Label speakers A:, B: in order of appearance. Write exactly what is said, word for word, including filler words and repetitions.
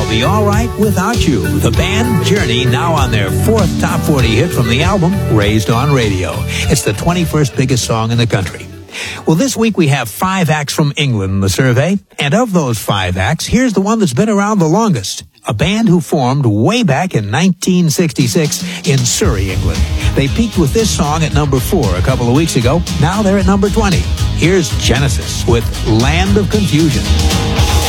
A: I'll Be Alright Without You. The band Journey, now on their fourth top forty hit from the album Raised on Radio. It's the twenty-first biggest song in the country. Well, this week we have five acts from England in the survey, and of those five acts, here's the one that's been around the longest. A band who formed way back in nineteen sixty-six in Surrey, England. They peaked with this song at number four a couple of weeks ago. Now they're at number twenty. Here's Genesis with Land of Confusion.